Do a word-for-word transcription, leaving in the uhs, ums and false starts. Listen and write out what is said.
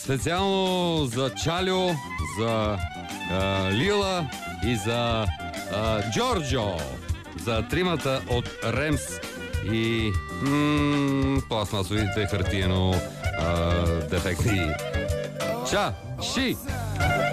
специално за Чалю, за а, Лила и за а, Джорджо. За тримата от Ремс и м- пластмасовите хартиено а, дефекти. Ча! Ши!